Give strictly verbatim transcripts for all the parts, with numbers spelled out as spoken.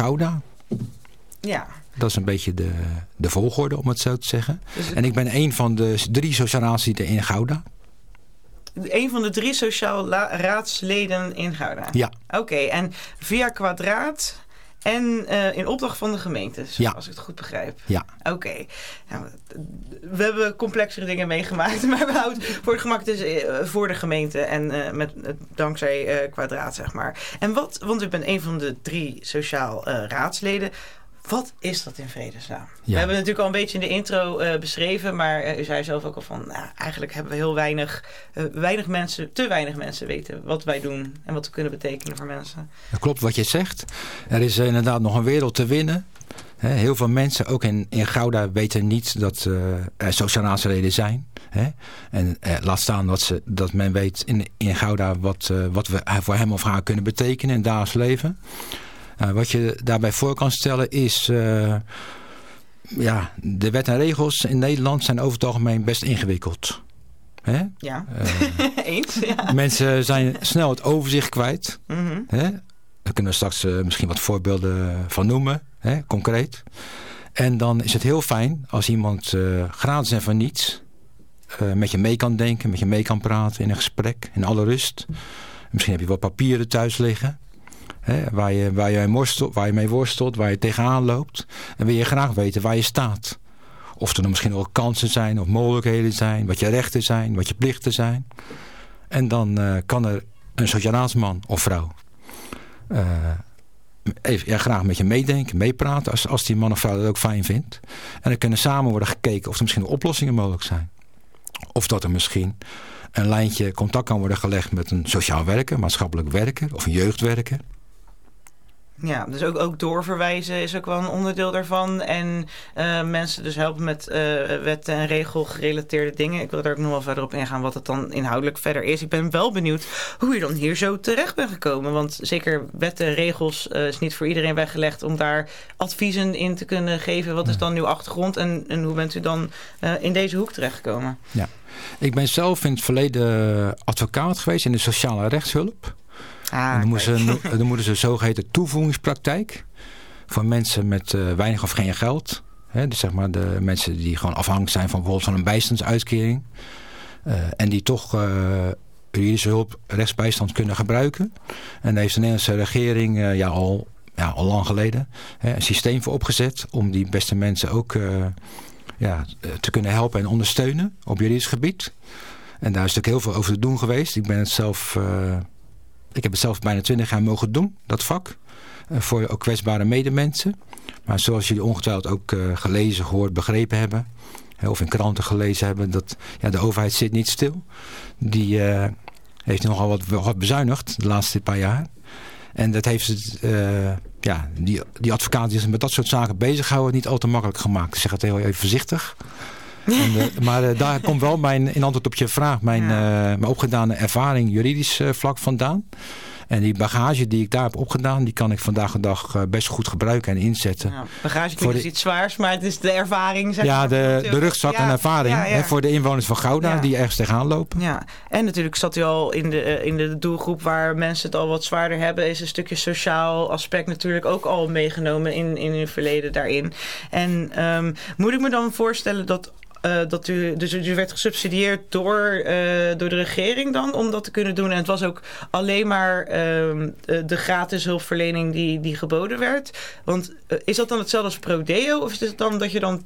Gouda. Ja. Dat is een beetje de, de volgorde, om het zo te zeggen. Dus het... En ik ben een van de drie sociaal raadsleden in Gouda. Een van de drie sociaal la- raadsleden in Gouda? Ja. Oké, okay, en via Kwadraat en uh, in opdracht van de gemeente, ja. als ik het goed begrijp? Ja. Oké. Okay. Nou, we hebben complexere dingen meegemaakt, maar we houden voor het gemak dus uh, voor de gemeente en uh, met, uh, dankzij uh, Kwadraat, zeg maar. En wat, want u bent een van de drie sociaal uh, raadsleden. Wat is dat in vredesnaam? Ja. We hebben het natuurlijk al een beetje in de intro uh, beschreven, maar uh, u zei zelf ook al van, nou, eigenlijk hebben we heel weinig, uh, weinig mensen, te weinig mensen weten wat wij doen en wat we kunnen betekenen voor mensen. Dat klopt wat je zegt. Er is uh, inderdaad nog een wereld te winnen. He, heel veel mensen, ook in, in Gouda, weten niet dat uh, er sociaal raadsleden zijn. He? En uh, laat staan dat, ze, dat men weet in, in Gouda wat, uh, wat we voor hem of haar kunnen betekenen in het dagelijks leven. Uh, wat je daarbij voor kan stellen is... Uh, ja, de wet en regels in Nederland zijn over het algemeen best ingewikkeld. Hè? Ja, uh, eens. Ja. Mensen zijn snel het overzicht kwijt. Mm-hmm. Hè? Daar kunnen we straks uh, misschien wat voorbeelden van noemen. Hè? Concreet. En dan is het heel fijn als iemand uh, gratis en van niets... Uh, met je mee kan denken, met je mee kan praten in een gesprek. In alle rust. Misschien heb je wat papieren thuis liggen... He, waar, je, waar, je worstelt, waar je mee worstelt, waar je tegenaan loopt. En wil je graag weten waar je staat. Of er dan misschien wel kansen zijn of mogelijkheden zijn. Wat je rechten zijn, wat je plichten zijn. En dan uh, kan er een sociaal raadsman of vrouw... Uh, even, ja, graag met je meedenken, meepraten. Als, als die man of vrouw dat ook fijn vindt. En dan kunnen samen worden gekeken of er misschien oplossingen mogelijk zijn. Of dat er misschien... een lijntje contact kan worden gelegd met een sociaal werker, maatschappelijk werker of een jeugdwerker. Ja, dus ook, ook doorverwijzen is ook wel een onderdeel daarvan. En uh, mensen dus helpen met uh, wet- en regel gerelateerde dingen. Ik wil daar ook nog wel verder op ingaan wat het dan inhoudelijk verder is. Ik ben wel benieuwd hoe je dan hier zo terecht bent gekomen. Want zeker wet en regels uh, is niet voor iedereen weggelegd om daar adviezen in te kunnen geven. Wat is dan uw achtergrond en, en hoe bent u dan uh, in deze hoek terechtgekomen? Ja, ik ben zelf in het verleden advocaat geweest in de sociale rechtshulp. Ah, en dan, moeten ze, dan moeten ze zogeheten toevoegingspraktijk voor mensen met uh, weinig of geen geld. Hè, dus zeg maar de mensen die gewoon afhankelijk zijn van bijvoorbeeld van een bijstandsuitkering. Uh, en die toch uh, juridische hulp, rechtsbijstand kunnen gebruiken. En daar heeft de Nederlandse regering uh, ja, al, ja, al lang geleden hè, een systeem voor opgezet om die beste mensen ook uh, ja, te kunnen helpen en ondersteunen op juridisch gebied. En daar is natuurlijk heel veel over te doen geweest. Ik ben het zelf... Uh, Ik heb het zelf bijna twintig jaar mogen doen, dat vak. Uh, voor ook kwetsbare medemensen. Maar zoals jullie ongetwijfeld ook uh, gelezen, gehoord, begrepen hebben. Hè, of in kranten gelezen hebben. Dat ja, de overheid zit niet stil. Die uh, heeft nogal wat, wat bezuinigd de laatste paar jaar. En dat heeft het, uh, ja, die, die advocaten die zich met dat soort zaken bezighouden niet al te makkelijk gemaakt. Ik zeg het heel even voorzichtig. En, uh, maar uh, daar komt wel mijn, in antwoord op je vraag mijn, ja. uh, mijn opgedane ervaring juridisch uh, vlak vandaan. En die bagage die ik daar heb opgedaan, die kan ik vandaag de dag uh, best goed gebruiken en inzetten. Ja, bagage klinkt dus iets zwaars, maar het is de ervaring. Zeg ja, maar, de, de rugzak ja, en ervaring ja, ja. Hè, voor de inwoners van Gouda ja. die ergens tegenaan lopen. Ja, en natuurlijk zat u al in de, uh, in de doelgroep waar mensen het al wat zwaarder hebben. Is een stukje sociaal aspect natuurlijk ook al meegenomen in, in uw verleden daarin. En um, moet ik me dan voorstellen dat... Uh, dat u, dus u werd gesubsidieerd door, uh, door de regering dan om dat te kunnen doen. En het was ook alleen maar uh, de gratis hulpverlening die, die geboden werd. Want uh, is dat dan hetzelfde als Prodeo? Of is het dan dat je dan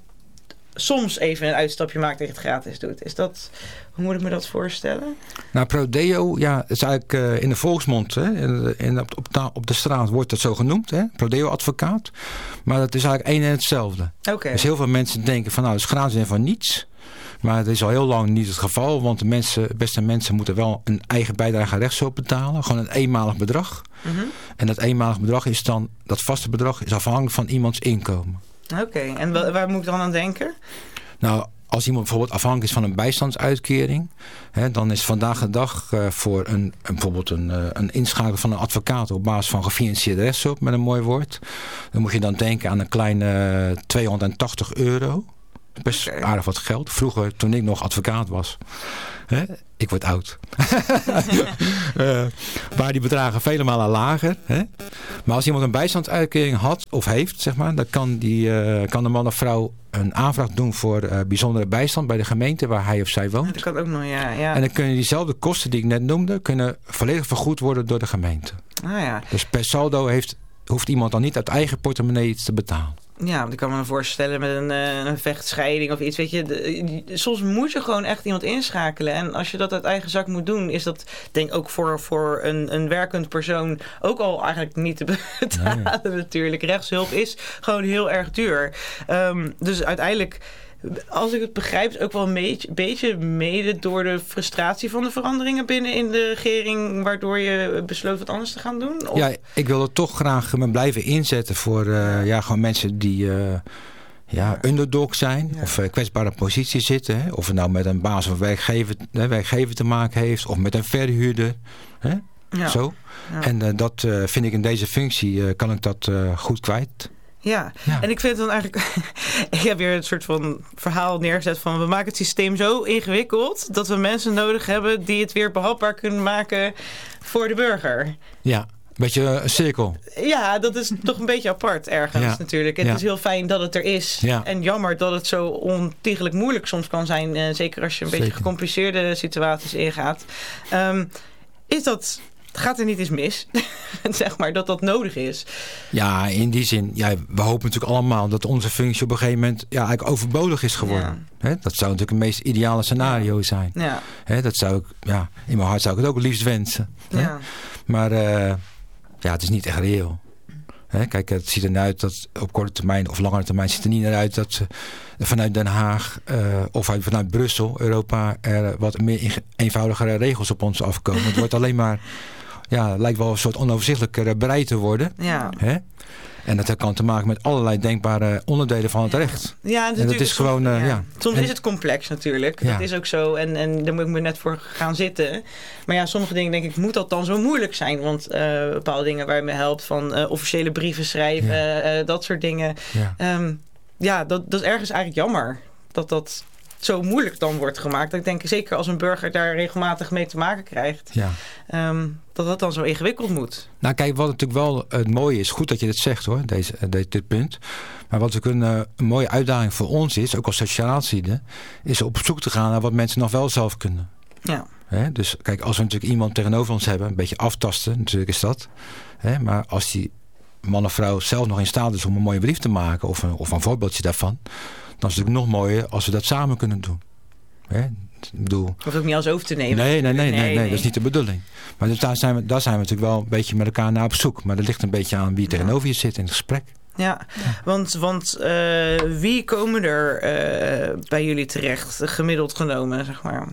soms even een uitstapje maakt en het gratis doet? Is dat, hoe moet ik me dat voorstellen? Nou, Prodeo, ja, het is eigenlijk uh, in de volksmond, hè, in, in, op, op, op de straat wordt dat zo genoemd, hè, Prodeo-advocaat. Maar dat is eigenlijk één en hetzelfde. Okay. Dus heel veel mensen denken van, nou, het is gratis en van niets. Maar dat is al heel lang niet het geval, want de mensen, beste mensen moeten wel een eigen bijdrage aan rechtshulp betalen. Gewoon een eenmalig bedrag. Mm-hmm. En dat eenmalig bedrag is dan, dat vaste bedrag is afhankelijk van iemands inkomen. Oké, okay. En waar, waar moet ik dan aan denken? Nou, als iemand bijvoorbeeld afhankelijk is van een bijstandsuitkering, hè, dan is vandaag de dag uh, voor een, een, bijvoorbeeld een, uh, een inschakelen van een advocaat op basis van gefinancierde rechtshulp, met een mooi woord. Dan moet je dan denken aan een kleine tweehonderdtachtig euro. Best Okay. aardig wat geld. Vroeger, toen ik nog advocaat was. Hè? Ik word oud. uh, maar die bedragen vele malen lager. Hè? Maar als iemand een bijstandsuitkering had of heeft, zeg maar, dan kan, die, uh, kan de man of vrouw een aanvraag doen voor uh, bijzondere bijstand bij de gemeente waar hij of zij woont. Dat kan ook nog, ja. ja. En dan kunnen diezelfde kosten die ik net noemde, kunnen volledig vergoed worden door de gemeente. Ah, ja. Dus per saldo heeft, hoeft iemand dan niet uit eigen portemonnee iets te betalen. Ja, want ik kan me voorstellen met een, uh, een vechtscheiding of iets. Weet je, de, soms moet je gewoon echt iemand inschakelen. En als je dat uit eigen zak moet doen, is dat denk ik ook voor, voor een, een werkend persoon ook al eigenlijk niet te betalen. Nee. Natuurlijk. Rechtshulp is gewoon heel erg duur. Um, dus uiteindelijk, als ik het begrijp, is ook wel een beetje mede door de frustratie van de veranderingen binnen in de regering, waardoor je besloot wat anders te gaan doen? Of? Ja, ik wil er toch graag me blijven inzetten voor uh, ja, gewoon mensen die uh, ja, underdog zijn, ja. of uh, kwetsbare positie zitten. Hè? Of het nou met een baas of werkgever, hè, werkgever te maken heeft, of met een verhuurder. Hè? Ja. Zo. Ja. En uh, dat uh, vind ik in deze functie, uh, kan ik dat uh, goed kwijt. Ja. ja, en ik vind het dan eigenlijk... ik heb weer een soort van verhaal neergezet van... we maken het systeem zo ingewikkeld... dat we mensen nodig hebben die het weer behapbaar kunnen maken voor de burger. Ja, een beetje een cirkel. Ja, dat is toch een beetje apart ergens ja. natuurlijk. Het ja. is heel fijn dat het er is. Ja. En jammer dat het zo ontiegelijk moeilijk soms kan zijn. Uh, zeker als je een zeker. beetje gecompliceerde situaties ingaat. Um, is dat... Gaat er niet eens mis, zeg maar, dat dat nodig is? Ja, in die zin, ja, we hopen natuurlijk allemaal dat onze functie op een gegeven moment ja, eigenlijk overbodig is geworden. Ja. He, dat zou natuurlijk het meest ideale scenario zijn. Ja. He, dat zou ik, ja, in mijn hart zou ik het ook liefst wensen. Ja. Maar uh, ja, het is niet echt reëel. He, kijk, het ziet er naar uit dat op korte termijn of langere termijn ziet er niet naar uit dat ze vanuit Den Haag uh, of uit, vanuit Brussel, Europa, er wat meer eenvoudigere regels op ons afkomen. Het wordt alleen maar... Ja, het lijkt wel een soort onoverzichtelijker bereid te worden. Ja. Hè? En dat kan te maken met allerlei denkbare onderdelen van het ja. recht. Ja, en dat is gewoon... Uh, ja. ja. Soms en, is het complex natuurlijk. Ja. Dat is ook zo. En, en daar moet ik me net voor gaan zitten. Maar ja, sommige dingen denk ik, moet dat dan zo moeilijk zijn? Want uh, bepaalde dingen waar je me helpt van uh, officiële brieven schrijven, ja. uh, dat soort dingen. Ja, um, ja dat, dat is ergens eigenlijk jammer. Dat dat... zo moeilijk dan wordt gemaakt. Ik denk zeker als een burger daar regelmatig mee te maken krijgt. Ja. Um, dat dat dan zo ingewikkeld moet. Nou kijk, wat natuurlijk wel het mooie is. Goed dat je dit zegt hoor, deze, deze, dit punt. Maar wat ook een, een mooie uitdaging voor ons is, ook als sociaal-ziende, is op zoek te gaan naar wat mensen nog wel zelf kunnen. Ja. He, dus kijk, als we natuurlijk iemand tegenover ons hebben, een beetje aftasten, natuurlijk is dat. He, maar als die man of vrouw zelf nog in staat is om een mooie brief te maken, of een, of een voorbeeldje daarvan, dan is het natuurlijk nog mooier als we dat samen kunnen doen. Hè? Ik bedoel... Hoeft ook niet alles over te nemen. Nee, nee, nee, nee, nee, nee, dat is niet de bedoeling. Maar dus daar, zijn we, daar zijn we natuurlijk wel een beetje met elkaar naar op zoek. Maar dat ligt een beetje aan wie tegenover je zit in het gesprek. Ja, ja. want, want uh, wie komen er uh, bij jullie terecht, gemiddeld genomen, zeg maar?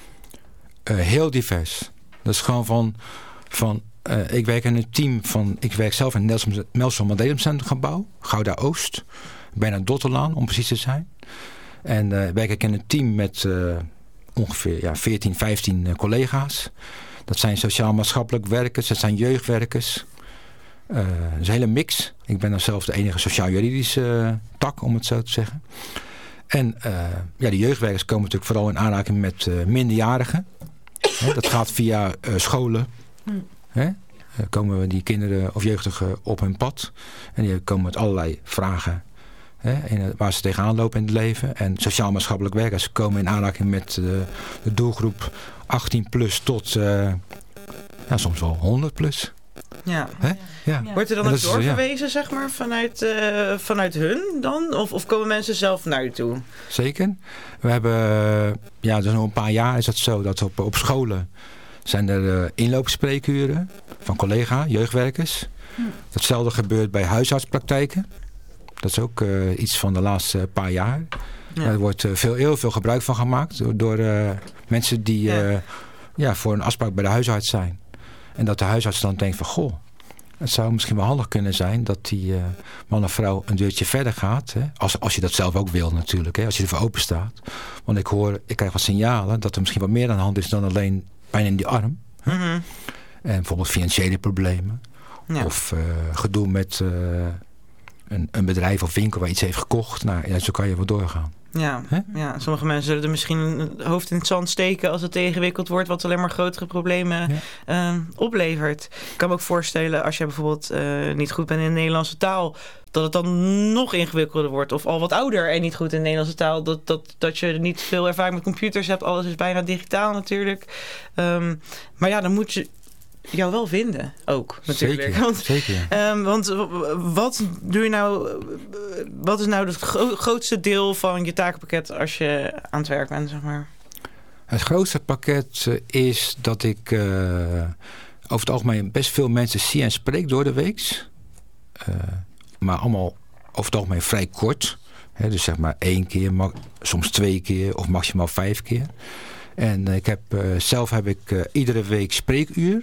Uh, heel divers. Dat is gewoon van... van uh, ik werk in een team van... Ik werk zelf in het Nelson Mandela Centrum gebouw, Gouda Oost. Bijna Dotterlaan, om precies te zijn. En uh, werk ik in een team met uh, ongeveer ja, veertien, vijftien uh, collega's. Dat zijn sociaal-maatschappelijk werkers, dat zijn jeugdwerkers. Uh, dat is een hele mix. Ik ben dan zelf de enige sociaal-juridische uh, tak, om het zo te zeggen. En uh, ja, de jeugdwerkers komen natuurlijk vooral in aanraking met uh, minderjarigen. He, dat gaat via uh, scholen. He, uh, komen die kinderen of jeugdigen op hun pad. En die komen met allerlei vragen. He, waar ze tegenaan lopen in het leven. En sociaal-maatschappelijk werkers komen in aanraking met de, de doelgroep achttien plus tot uh, ja, soms wel honderd plus. Ja. He? Ja. Wordt er dan ook doorverwezen, ja. zeg maar, vanuit, uh, vanuit hun dan? Of, of komen mensen zelf naar u toe? Zeker. We hebben, ja, dus nog een paar jaar is het zo dat op, op scholen zijn er uh, inloopspreekuren van collega, jeugdwerkers. Hm. Datzelfde gebeurt bij huisartspraktijken. Dat is ook uh, iets van de laatste paar jaar. Ja. Er wordt uh, veel, heel veel gebruik van gemaakt door, door uh, mensen die uh, ja. Ja, voor een afspraak bij de huisarts zijn. En dat de huisarts dan denkt van, goh, het zou misschien wel handig kunnen zijn dat die uh, man of vrouw een deurtje verder gaat. Hè? Als, als je dat zelf ook wil natuurlijk, hè? Als je ervoor open staat. Want ik hoor, ik krijg wat signalen dat er misschien wat meer aan de hand is dan alleen pijn in die arm. Mm-hmm. En bijvoorbeeld financiële problemen. Ja. Of uh, gedoe met uh, een, een bedrijf of winkel waar iets heeft gekocht. Nou, ja, zo kan je wel doorgaan. Ja, ja, sommige mensen zullen er misschien een hoofd in het zand steken als het te ingewikkeld wordt, wat alleen maar grotere problemen ja. uh, oplevert. Ik kan me ook voorstellen, als je bijvoorbeeld uh, niet goed bent in de Nederlandse taal, dat het dan nog ingewikkelder wordt. Of al wat ouder en niet goed in de Nederlandse taal, dat, dat, dat je niet veel ervaring met computers hebt. Alles is bijna digitaal natuurlijk. Um, maar ja, dan moet je jou wel vinden ook natuurlijk. Zeker, want, zeker. Um, want wat doe je nou? Wat is nou het gro- grootste deel van je takenpakket als je aan het werk bent, zeg maar? Het grootste pakket is dat ik uh, over het algemeen best veel mensen zie en spreek door de week. Uh, maar allemaal over het algemeen vrij kort. Hè, dus zeg maar één keer, ma- soms twee keer of maximaal vijf keer. En uh, ik heb, uh, zelf heb ik uh, iedere week spreekuur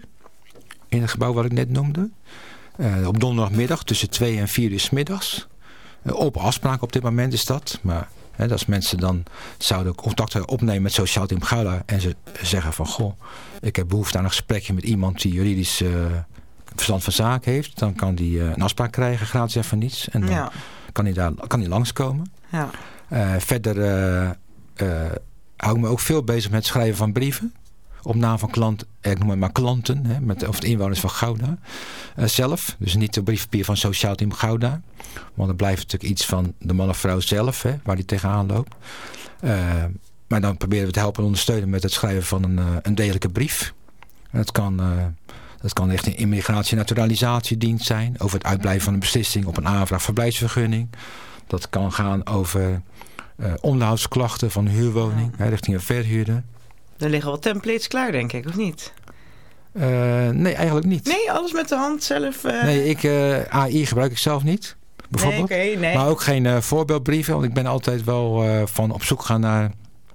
in het gebouw wat ik net noemde. Uh, op donderdagmiddag tussen twee en vier uur 's middags. Uh, op afspraak op dit moment is dat. Maar hè, als mensen dan zouden contact opnemen met Sociaal Team Gouda en ze zeggen van goh, ik heb behoefte aan een gesprekje met iemand die juridisch uh, verstand van zaken heeft, dan kan die uh, een afspraak krijgen, gratis en voor niets. En dan ja. kan hij daar kan hij langskomen. Ja. Uh, verder uh, uh, hou ik me ook veel bezig met het schrijven van brieven. Op naam van klanten, ik noem het maar klanten, hè, met, of de inwoners van Gouda uh, zelf. Dus niet de briefpapier van Sociaal Team Gouda. Want dan blijft natuurlijk iets van de man of vrouw zelf, hè, waar die tegenaan loopt. Uh, maar dan proberen we te helpen en ondersteunen met het schrijven van een, uh, een degelijke brief. En dat kan, uh, dat kan echt een immigratie- en naturalisatiedienst zijn. Over het uitblijven van een beslissing op een aanvraag verblijfsvergunning. Dat kan gaan over uh, onderhoudsklachten van een huurwoning, ja. hè, richting een verhuurder. Er liggen wel templates klaar, denk ik, of niet? Uh, nee, eigenlijk niet. Nee, alles met de hand zelf? Uh... Nee, ik, uh, A I gebruik ik zelf niet, bijvoorbeeld. Nee, okay, nee. Maar ook geen uh, voorbeeldbrieven, want ik ben altijd wel uh, van op zoek gaan naar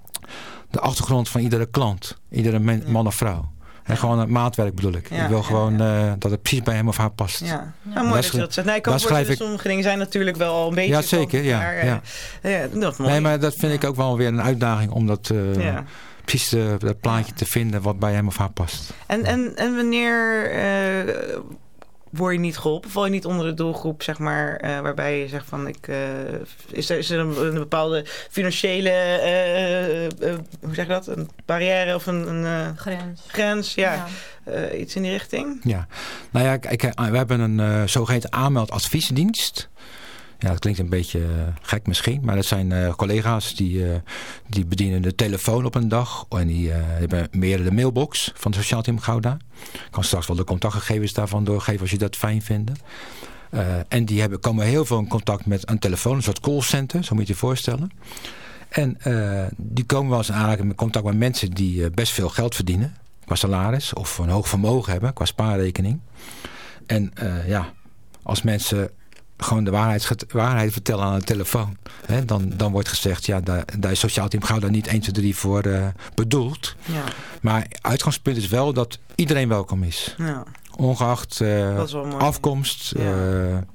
de achtergrond van iedere klant. Iedere man, ja. man of vrouw. En ja. gewoon het maatwerk bedoel ik. Ja, ik wil gewoon ja, ja. Uh, dat het precies bij hem of haar past. Ja, ja. Nou, mooi dat je dat zegt. Nee, ik kan voorstellen, ik... sommige dingen zijn natuurlijk wel al een beetje... Ja, zeker. Ja, maar, ja. Uh, ja, dat mooi. Nee, maar dat vind ik ook wel weer een uitdaging om dat... Uh, ja. precies het plaatje ja. te vinden wat bij hem of haar past. En, en, en wanneer uh, word je niet geholpen? Val je niet onder de doelgroep, zeg maar, uh, waarbij je zegt van ik uh, is er, is er een, een bepaalde financiële uh, uh, uh, hoe zeg je dat? Een barrière of een, een uh, grens. grens, ja. ja. Uh, iets in die richting? Ja, nou ja, kijk, we hebben een uh, zogeheten aanmeldadviesdienst. Ja, dat klinkt een beetje uh, gek misschien. Maar dat zijn uh, collega's die, uh, die bedienen de telefoon op een dag. En die uh, hebben meer de mailbox van het Sociaal Team Gouda. Ik kan straks wel de contactgegevens daarvan doorgeven als je dat fijn vindt. Uh, en die hebben, komen heel veel in contact met een telefoon. Een soort callcenter, zo moet je je voorstellen. En uh, die komen wel eens in aanraking met contact met mensen die uh, best veel geld verdienen. Qua salaris. Of een hoog vermogen hebben qua spaarrekening. En uh, ja, als mensen... gewoon de waarheid, waarheid vertellen aan de telefoon. Hè, dan, dan wordt gezegd, ja, daar, daar is Sociaal Team Gouda niet één, twee, drie voor uh, bedoeld. Ja. Maar uitgangspunt is wel dat iedereen welkom is. Ja. Ongeacht uh, afkomst, ja. uh, uh,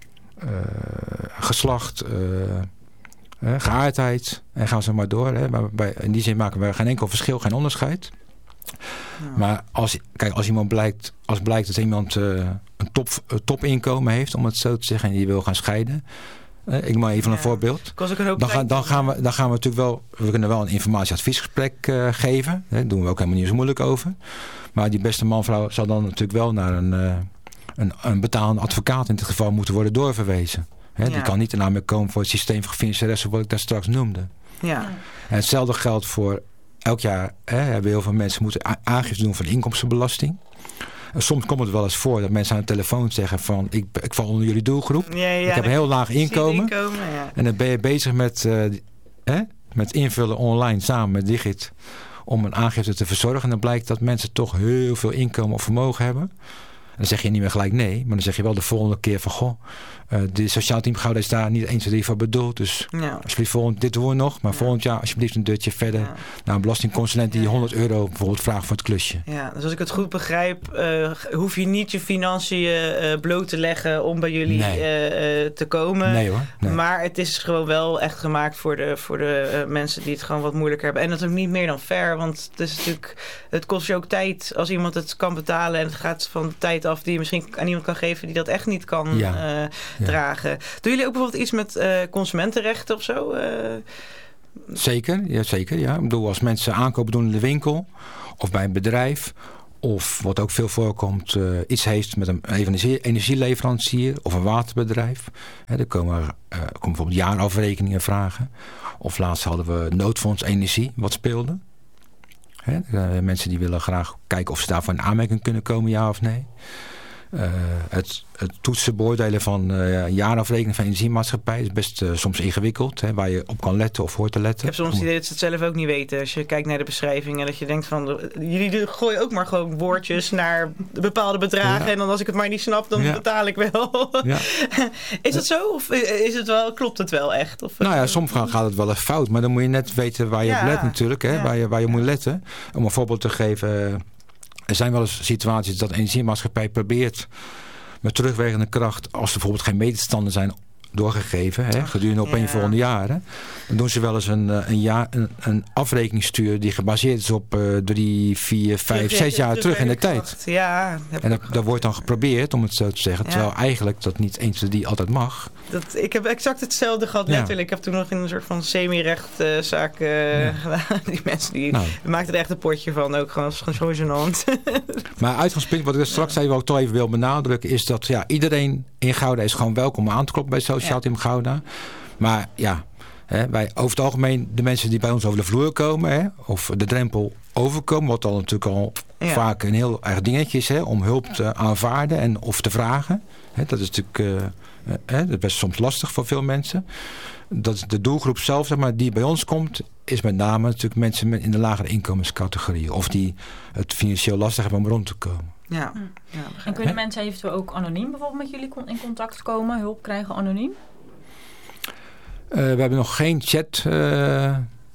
geslacht, uh, uh, geaardheid. En gaan ze maar door. Hè. Maar bij, in die zin maken we geen enkel verschil, geen onderscheid. Ja. Maar als, kijk, als iemand blijkt, als blijkt dat iemand uh, een top, uh, topinkomen heeft, om het zo te zeggen, en die wil gaan scheiden. Uh, ik maak even ja. een voorbeeld. Een dan, ga, dan, gaan we, dan gaan we natuurlijk wel, we kunnen wel een informatieadviesgesprek uh, geven. Daar doen we ook helemaal niet zo moeilijk over. Maar die beste man-vrouw zal dan natuurlijk wel naar een, uh, een, een betalende advocaat in dit geval moeten worden doorverwezen. Hè, ja. Die kan niet ernaar meer komen voor het systeem van financiële wat ik daar straks noemde. Ja. En hetzelfde geldt voor elk jaar hè, hebben heel veel mensen moeten aangifte doen van de inkomstenbelasting. En soms komt het wel eens voor dat mensen aan de telefoon zeggen van ik, ik val onder jullie doelgroep. Ja, ja, ik heb een heel laag inkomen. inkomen ja. En dan ben je bezig met, uh, hè, met invullen online samen met Digit om een aangifte te verzorgen. En dan blijkt dat mensen toch heel veel inkomen of vermogen hebben. Dan zeg je niet meer gelijk nee, maar dan zeg je wel de volgende keer van goh, uh, de Sociaal Team Gouda is daar niet eens voor bedoeld. Dus ja. alsjeblieft, volgend, dit doen we nog, maar ja. volgend jaar alsjeblieft een deurtje verder ja. naar een belastingconsulent die ja. honderd euro bijvoorbeeld vraagt voor het klusje. Ja, dus als ik het goed begrijp, uh, hoef je niet je financiën uh, bloot te leggen om bij jullie nee. uh, uh, te komen. Nee hoor. Nee. Maar het is gewoon wel echt gemaakt voor de, voor de uh, mensen die het gewoon wat moeilijker hebben. En dat is ook niet meer dan fair, want het is natuurlijk, het kost je ook tijd als iemand het kan betalen en het gaat van de tijd af af die je misschien aan iemand kan geven die dat echt niet kan ja. uh, ja. dragen. Doen jullie ook bijvoorbeeld iets met uh, consumentenrechten of zo? Uh... Zeker, ja, zeker. Ja. Ik bedoel, als mensen aankopen doen in de winkel of bij een bedrijf, of wat ook veel voorkomt, uh, iets heeft met een energie, energieleverancier of een waterbedrijf. Hè, er komen, uh, komen bijvoorbeeld jaarafrekeningen vragen. Of laatst hadden we noodfonds energie, wat speelde. Hè, uh, mensen die willen graag kijken of ze daarvoor in aanmerking kunnen komen, ja of nee. Uh, het, het toetsen, beoordelen van uh, jaarafrekening van energiemaatschappij is best uh, soms ingewikkeld. Hè, waar je op kan letten of hoort te letten. Ik heb soms het idee dat ze het zelf ook niet weten. Als je kijkt naar de beschrijvingen. Dat je denkt van, jullie gooien ook maar gewoon woordjes naar bepaalde bedragen. Ja. En dan als ik het maar niet snap, dan ja. betaal ik wel. Ja. Is het zo? Of is het wel, klopt het wel echt? Of, nou ja, soms gaat het wel eens fout. Maar dan moet je net weten waar je ja. op let natuurlijk. Hè, ja. waar, je, waar je moet letten. Om een voorbeeld te geven. Er zijn wel eens situaties dat de energiemaatschappij probeert met terugwerkende kracht, als er bijvoorbeeld geen meetstanden zijn doorgegeven, hè, gedurende op een volgende jaren, dan doen ze wel eens een, een, jaar, een, een afrekening sturen die gebaseerd is op uh, drie, vier, vijf, zes jaar terug in de tijd. Ja, en dat, dat wordt dan geprobeerd, om het zo te zeggen, ja. terwijl eigenlijk dat niet eens die altijd mag. Dat, ik heb exact hetzelfde gehad, ja. letterlijk. Ik heb toen nog in een soort van semi-rechtzaak uh, ja. gedaan. Die mensen die nou. maakten er echt een potje van, ook gewoon, gewoon zo gênant. Maar uitgangspunt, wat ik straks even ook toch even wil benadrukken, is dat ja, iedereen in Gouda is gewoon welkom aan te kloppen bij Sociaal Team Gouda. Maar ja, hè, wij over het algemeen de mensen die bij ons over de vloer komen, hè, of de drempel overkomen, wat dan natuurlijk al ja. vaak een heel erg dingetje is, hè, om hulp te aanvaarden en of te vragen. Hè, dat is natuurlijk uh, uh, dat is best soms lastig voor veel mensen. Dat is de doelgroep zelf, zeg maar, die bij ons komt, is met name natuurlijk mensen met in de lagere inkomenscategorieën, of die het financieel lastig hebben om rond te komen. Ja. ja en kunnen He? mensen eventueel ook anoniem bijvoorbeeld met jullie in contact komen, hulp krijgen anoniem? Uh, we hebben nog geen chat uh,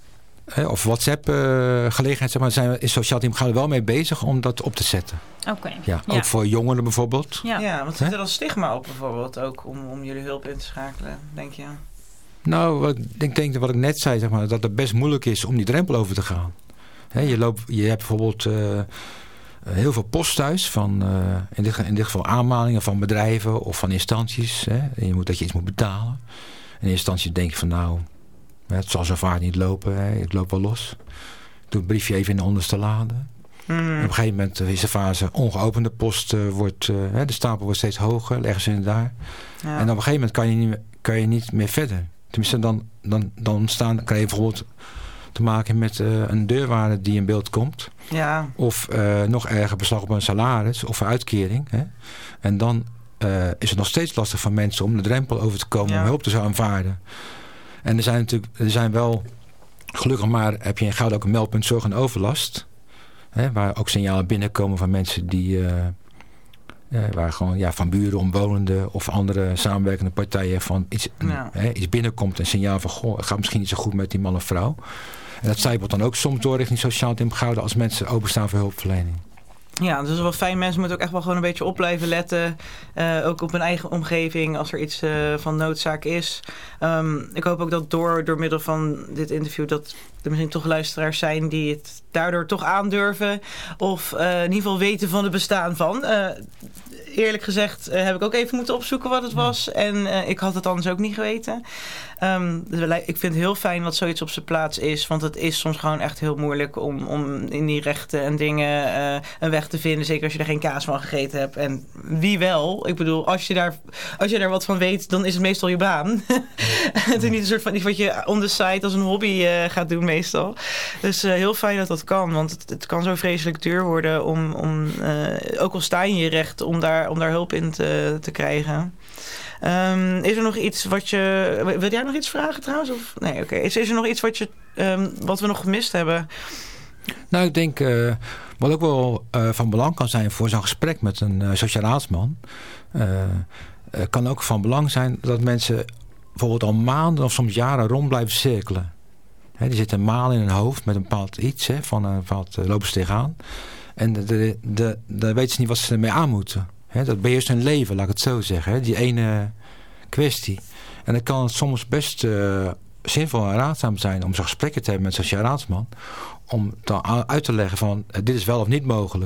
of WhatsApp uh, gelegenheid, zeg maar, zijn we in Sociaal Team Gouda wel mee bezig om dat op te zetten. Oké. Okay. Ja, ja. ook voor jongeren bijvoorbeeld. Ja, ja want zit er al stigma op bijvoorbeeld ook om, om jullie hulp in te schakelen, denk je? Nou, wat, ik denk dat wat ik net zei, zeg maar, dat het best moeilijk is om die drempel over te gaan. He, je, loopt, je hebt bijvoorbeeld uh, heel veel post thuis van uh, in, dit, in dit geval aanmalingen van bedrijven of van instanties. Hè, en je moet, dat je iets moet betalen. In eerste instantie denk je van nou, het zal zo vaak niet lopen. Hè, ik loop wel los. Ik doe het briefje even in de onderste lade. Mm. Op een gegeven moment is de fase ongeopende post. Uh, wordt, uh, de stapel wordt steeds hoger. Leggen ze in daar. Ja. En op een gegeven moment kan je niet, kan je niet meer verder. Tenminste, dan, dan, dan staan, krijg je bijvoorbeeld te maken met uh, een deurwaarde die in beeld komt. Ja. Of uh, nog erger beslag op een salaris of een uitkering. Hè? En dan uh, is het nog steeds lastig voor mensen om de drempel over te komen, ja. om hulp te aanvaarden. En er zijn natuurlijk, er zijn wel, gelukkig maar heb je in Gouda ook een meldpunt zorg en overlast. Hè? Waar ook signalen binnenkomen van mensen die Uh, Uh, waar gewoon ja, van buren, omwonenden of andere samenwerkende partijen van iets, ja. hè, iets binnenkomt. Een signaal van, goh, het gaat misschien niet zo goed met die man of vrouw. En dat zijpelt dan ook soms door richting Sociaal Team Gouda als mensen openstaan voor hulpverlening. Ja, dus wel fijn. Mensen moeten ook echt wel gewoon een beetje op blijven letten. Uh, ook op hun eigen omgeving als er iets uh, van noodzaak is. Um, ik hoop ook dat door, door middel van dit interview dat er misschien toch luisteraars zijn die het daardoor toch aandurven. Of uh, in ieder geval weten van het bestaan van. Uh, eerlijk gezegd uh, heb ik ook even moeten opzoeken wat het was. En uh, ik had het anders ook niet geweten. Um, dus ik vind het heel fijn dat zoiets op zijn plaats is. Want het is soms gewoon echt heel moeilijk om, om in die rechten en dingen uh, een weg te vinden. Zeker als je er geen kaas van gegeten hebt. En wie wel? Ik bedoel, als je daar, als je daar wat van weet, dan is het meestal je baan. Het is niet een soort van iets wat je on the side als een hobby uh, gaat doen meestal. Dus uh, heel fijn dat dat kan. Want het, het kan zo vreselijk duur worden om, om uh, ook al sta je in je recht, om daar, om daar hulp in te, te krijgen. Um, is er nog iets wat je... Wil jij nog iets vragen trouwens? Of? Nee, oké. Okay. Is, is er nog iets wat, je, um, wat we nog gemist hebben? Nou, ik denk... Uh, wat ook wel uh, van belang kan zijn voor zo'n gesprek met een uh, sociaal raadsman. Uh, uh, kan ook van belang zijn dat mensen bijvoorbeeld al maanden of soms jaren rond blijven cirkelen. He, die zitten malen in hun hoofd met een bepaald iets, he, van een bepaald uh, lopen ze tegenaan. En de, de, de, de weten ze niet wat ze ermee aan moeten. He, dat beheerst hun leven, laat ik het zo zeggen. He, die ene kwestie. En dan kan het soms best uh, zinvol en raadzaam zijn om zo'n gesprekken te hebben met een sociaal raadsman. Om dan uit te leggen van, uh, dit is wel of niet mogelijk.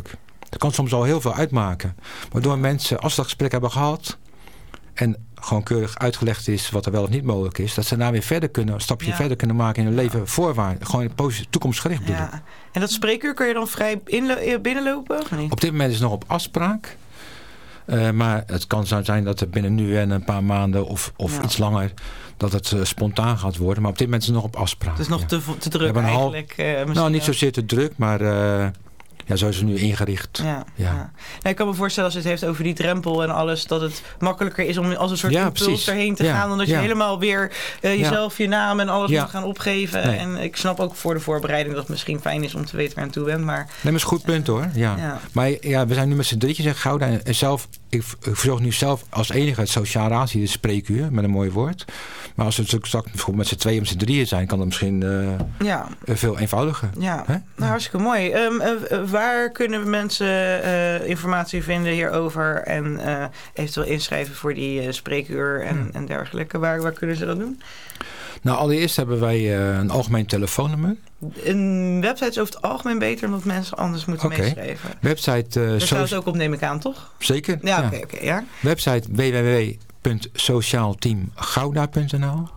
Dat kan soms al heel veel uitmaken. Waardoor mensen, als ze dat gesprek hebben gehad en gewoon keurig uitgelegd is wat er wel of niet mogelijk is, dat ze daar weer verder kunnen, een stapje ja. verder kunnen maken in hun leven voorwaarts. Gewoon toekomstgericht bedoel ik. Ja. En dat spreekuur kun je dan vrij inlo- binnenlopen? Of niet? Op dit moment is het nog op afspraak. Uh, maar het kan zo zijn dat er binnen nu en een paar maanden of, of ja. iets langer dat het uh, spontaan gaat worden. Maar op dit moment is het nog op afspraak. Het is nog ja. te, te druk eigenlijk. Hal... Uh, nou, niet zozeer te druk, maar uh, ja, zo is het nu ingericht. Ja, ja. ja. Nou, ik kan me voorstellen als je het heeft over die drempel en alles, dat het makkelijker is om als een soort ja, impuls precies. erheen te ja, gaan. Dan dat ja. je helemaal weer uh, jezelf, ja. je naam en alles ja. moet gaan opgeven. Nee. En ik snap ook voor de voorbereiding dat het misschien fijn is om te weten waar je aan toe bent. Maar, nee, maar is een goed punt hoor. Ja. Ja. Maar ja, we zijn nu met z'n drietjes in Gouda. En, en zelf, ik, ik verzorg nu zelf als enige het sociaal raadslid, de spreekuur, met een mooi woord. Maar als we straks bijvoorbeeld met z'n tweeën of z'n drieën zijn, kan dat misschien uh, ja. veel eenvoudiger. Ja, Hè? Nou, hartstikke mooi. Um, uh, waar kunnen mensen uh, informatie vinden hierover en uh, eventueel inschrijven voor die uh, spreekuur en, hmm. en dergelijke? Waar, waar kunnen ze dat doen? Nou, allereerst hebben wij uh, een algemeen telefoonnummer. Een website is over het algemeen beter omdat mensen anders moeten okay. meeschrijven. Website... Uh, Daar staat het ook op, neem ik aan, toch? Zeker. Ja, oké. Okay, okay, ja. Website w w w punt sociaalteam gouda punt n l.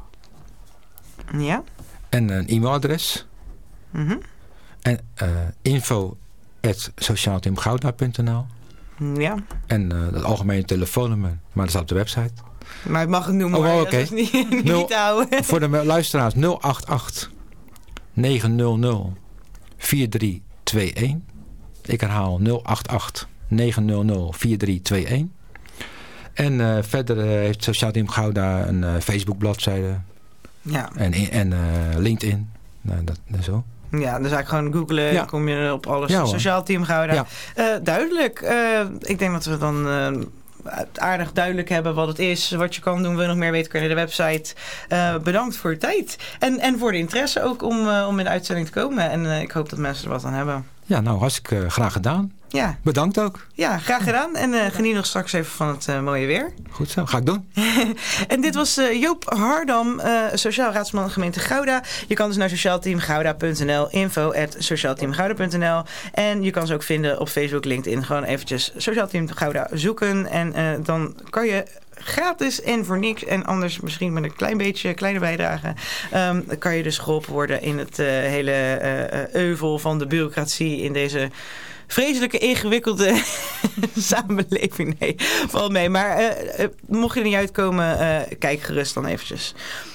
Ja. En een e-mailadres. Mm-hmm. En uh, info at sociaalteam gouda punt n l. Ja. En uh, het algemene telefoonnummer. Maar dat staat op de website. Maar het mag het noemen, oh, maar okay. dat is niet, niet nul, te houden. Voor de luisteraars nul acht acht negen nul nul vier drie twee een. Ik herhaal nul acht acht negen nul nul vier drie twee een. En uh, verder uh, heeft Sociaal Team Gouda een uh, Facebook bladzijde. Ja. En, en uh, LinkedIn. Nou, dat, en zo. Ja, dus eigenlijk gewoon googlen, ja. Dan kom je op alles. Ja, Sociaal Team Gouda. Ja. Uh, duidelijk. Uh, ik denk dat we dan uh, aardig duidelijk hebben wat het is, wat je kan doen. Wil je nog meer weten, kun je naar de website. Uh, bedankt voor je tijd. En, en voor de interesse ook om, uh, om in de uitzending te komen. En uh, ik hoop dat mensen er wat aan hebben. Ja, nou, hartstikke uh, graag gedaan. Ja. Bedankt ook. Ja, graag gedaan. En uh, geniet nog straks even van het uh, mooie weer. Goed zo, ga ik doen. En dit was uh, Joop Hardam, uh, Sociaal Raadsman gemeente Gouda. Je kan dus naar sociaalteam gouda punt n l, info at sociaalteam gouda punt n l. En je kan ze ook vinden op Facebook, LinkedIn. Gewoon eventjes Sociaal Team Gouda zoeken. En uh, dan kan je gratis en voor niks, en anders misschien met een klein beetje kleine bijdrage, um, kan je dus geholpen worden in het uh, hele uh, euvel van de bureaucratie in deze vreselijke, ingewikkelde samenleving. Nee, valt mee. Maar uh, uh, mocht je er niet uitkomen, uh, kijk gerust dan eventjes.